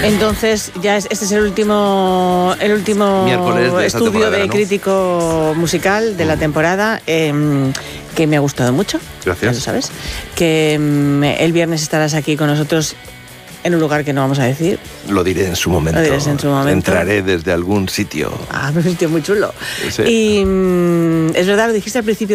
Entonces, este es el último miércoles de esta estudio temporada, de ¿no? crítico musical de la temporada, que me ha gustado mucho. Gracias. Ya lo sabes. Que el viernes estarás aquí con nosotros en un lugar que no vamos a decir. Lo diré en su momento. Lo dirás en su momento. Entraré desde algún sitio. Ah, me sentí muy chulo. Sí. Y es verdad, lo dijiste al principio